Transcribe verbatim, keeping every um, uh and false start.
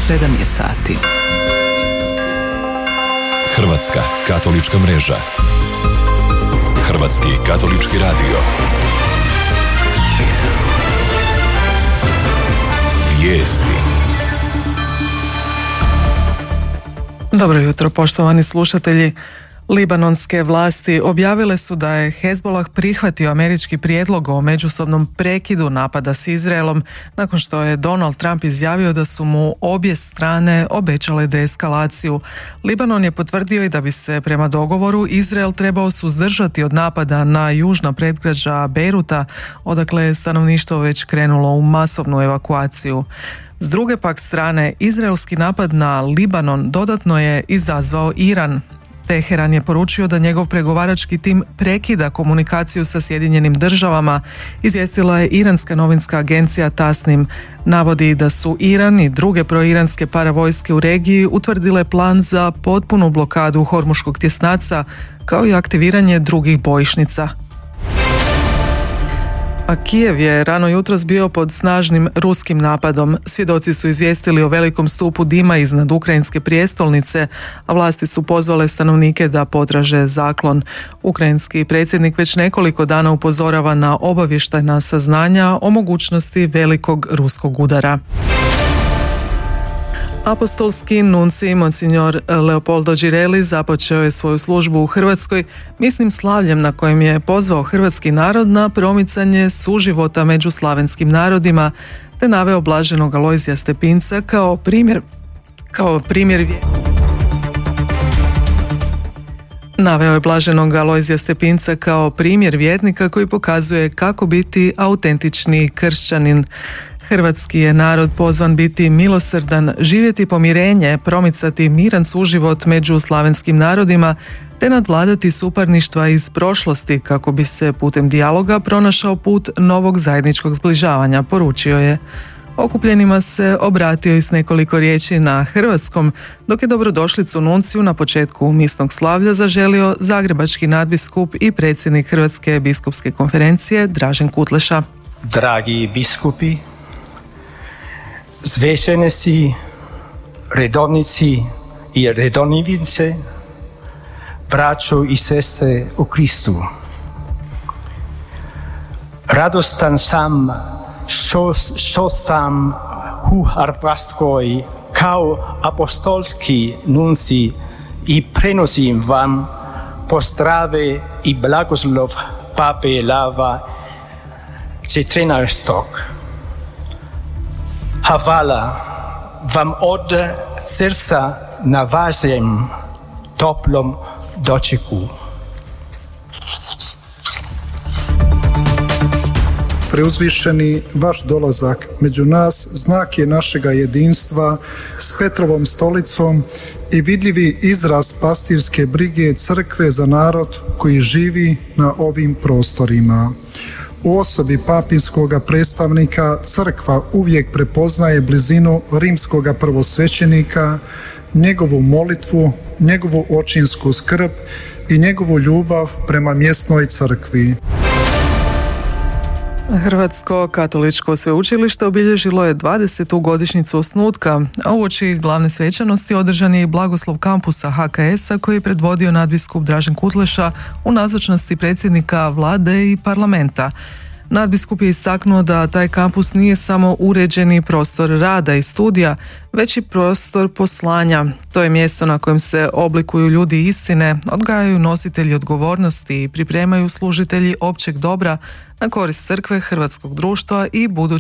sedam je sati. Hrvatska katolička mreža. Hrvatski katolički radio. Vijesti. Dobro jutro, poštovani slušatelji. Libanonske vlasti objavile su da je Hezbollah prihvatio američki prijedlog o međusobnom prekidu napada s Izraelom nakon što je Donald Trump izjavio da su mu obje strane obećale deeskalaciju. Libanon je potvrdio i da bi se prema dogovoru Izrael trebao suzdržati od napada na južna predgrađa Bejruta, odakle je stanovništvo već krenulo u masovnu evakuaciju. S druge pak strane, izraelski napad na Libanon dodatno je izazvao Iran. Teheran je poručio da njegov pregovarački tim prekida komunikaciju sa Sjedinjenim državama, izvijestila je iranska novinska agencija Tasnim. Navodi da su Iran i druge proiranske paravojske u regiji utvrdile plan za potpunu blokadu Hormuškog tjesnaca, kao i aktiviranje drugih bojišnica. A Kijev je rano jutros bio pod snažnim ruskim napadom. Svjedoci su izvijestili o velikom stupu dima iznad ukrajinske prijestolnice, a vlasti su pozvale stanovnike da potraže zaklon. Ukrajinski predsjednik već nekoliko dana upozorava na obavještajna saznanja o mogućnosti velikog ruskog udara. Apostolski nunci Monsignor Leopoldo Girelli započeo je svoju službu u Hrvatskoj misnim slavljem na kojem je pozvao hrvatski narod na promicanje suživota među slavenskim narodima, te naveo blaženog Alojzija Stepinca kao primjer kao primjer Naveo je blaženog Alojzija Stepinca kao primjer vjernika koji pokazuje kako biti autentični kršćanin. Hrvatski je narod pozvan biti milosrdan, živjeti pomirenje, promicati miran suživot među slavenskim narodima, te nadvladati suparništva iz prošlosti kako bi se putem dijaloga pronašao put novog zajedničkog zbližavanja, poručio je. Okupljenima se obratio i s nekoliko riječi na hrvatskom, dok je dobrodošlicu nunciju na početku misnog slavlja zaželio zagrebački nadbiskup i predsjednik Hrvatske biskupske konferencije Dražen Kutleša. Dragi biskupi, svećenici, redovnici i redovnice, braćo i sestre u Kristu. Radostan sam što, što sam u Hrvatskoj kao apostolski nunci i prenosim vam pozdrave i blagoslov Pape Lava četrnaestog. Hvala vam od srca na vašem toplom dočeku. Preuzvišeni, vaš dolazak među nas znak je našega jedinstva s Petrovom stolicom i vidljivi izraz pastirske brige crkve za narod koji živi na ovim prostorima. U osobi papinskoga predstavnika crkva uvijek prepoznaje blizinu rimskoga prvosvećenika, njegovu molitvu, njegovu očinsku skrb i njegovu ljubav prema mjesnoj crkvi. Hrvatsko katoličko sveučilište obilježilo je dvadesetu godišnjicu osnutka, a uoči glavne svečanosti održan je i blagoslov kampusa H K S-a koji je predvodio nadbiskup Dražen Kutleša u nazočnosti predsjednika vlade i parlamenta. Nadbiskup je istaknuo da taj kampus nije samo uređeni prostor rada i studija, već i prostor poslanja. To je mjesto na kojem se oblikuju ljudi istine, odgajaju nositelji odgovornosti i pripremaju služitelji općeg dobra na korist crkve, hrvatskog društva i budućeg